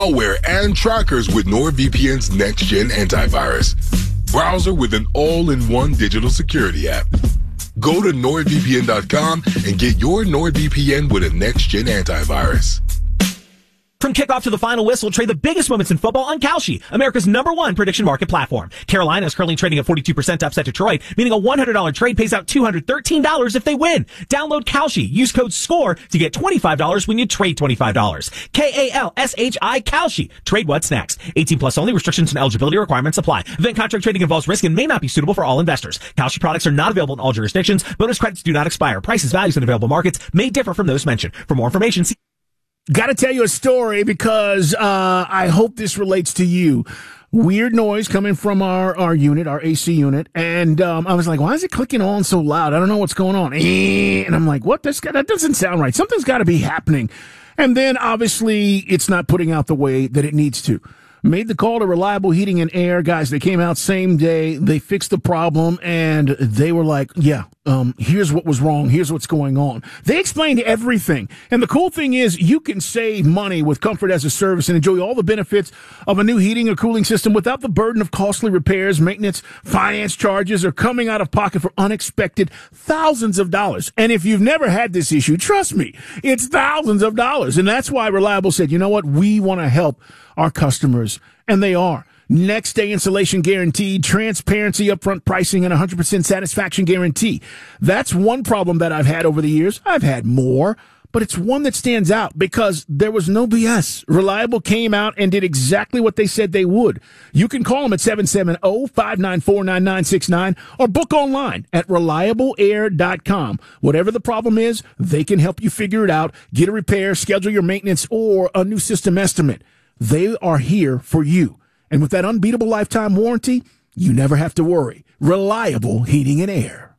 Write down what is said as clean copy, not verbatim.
malware and trackers with NordVPN's next-gen antivirus. Browser with an all-in-one digital security app. Go to NordVPN.com and get your NordVPN with a next-gen antivirus. From kickoff to the final whistle, trade the biggest moments in football on Kalshi, America's #1 prediction market platform. Carolina is currently trading at 42% to upset Detroit, meaning a $100 trade pays out $213 if they win. Download Kalshi. Use code SCORE to get $25 when you trade $25. Kalshi, Kalshi. Trade what's next. 18 plus only. Restrictions and eligibility requirements apply. Event contract trading involves risk and may not be suitable for all investors. Kalshi products are not available in all jurisdictions. Bonus credits do not expire. Prices, values, and available markets may differ from those mentioned. For more information, see. Got to tell you a story because I hope this relates to you. Weird noise coming from our unit, our AC unit, and I was like, why is it clicking on so loud? I don't know what's going on. And I'm like, what? That doesn't sound right. Something's got to be happening. And then, obviously, it's not putting out the way that it needs to. Made the call to Reliable Heating and Air. Guys, they came out same day. They fixed the problem, and they were like, yeah, here's what was wrong. Here's what's going on. They explained everything. And the cool thing is you can save money with Comfort as a Service and enjoy all the benefits of a new heating or cooling system without the burden of costly repairs, maintenance, finance charges, or coming out of pocket for unexpected thousands of dollars. And if you've never had this issue, trust me, it's thousands of dollars. And that's why Reliable said, you know what? We want to help our customers. And they are. Next day installation guaranteed, transparency, upfront pricing, and 100% satisfaction guarantee. That's one problem that I've had over the years. I've had more, but it's one that stands out because there was no BS. Reliable came out and did exactly what they said they would. You can call them at 770-594-9969 or book online at reliableair.com. Whatever the problem is, they can help you figure it out, get a repair, schedule your maintenance, or a new system estimate. They are here for you. And with that unbeatable lifetime warranty, you never have to worry. Reliable Heating and Air.